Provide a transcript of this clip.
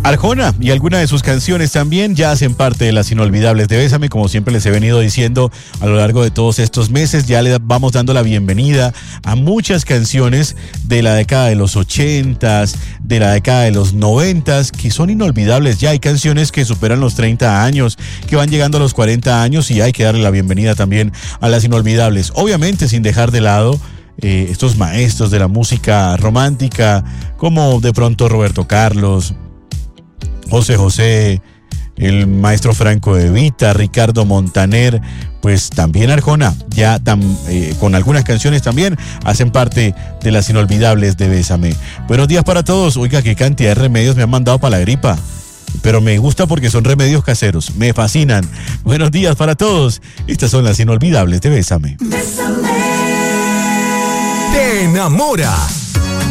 Arjona y algunas de sus canciones también ya hacen parte de las inolvidables de Bésame, como siempre les he venido diciendo a lo largo de todos estos meses. Ya le vamos dando la bienvenida a muchas canciones de la década de los 80s, de la década de los 90s, que son inolvidables. Ya hay canciones que superan los 30 años, que van llegando a los 40 años y hay que darle la bienvenida también a las inolvidables. Obviamente sin dejar de lado estos maestros de la música romántica, como de pronto Roberto Carlos, José José, el maestro Franco De Vita, Ricardo Montaner, pues también Arjona, ya con algunas canciones también hacen parte de las inolvidables de Bésame. Buenos días para todos. Oiga, qué cantidad de remedios me han mandado para la gripa, pero me gusta porque son remedios caseros, me fascinan. Buenos días para todos. Estas son las inolvidables de Bésame. Te enamora.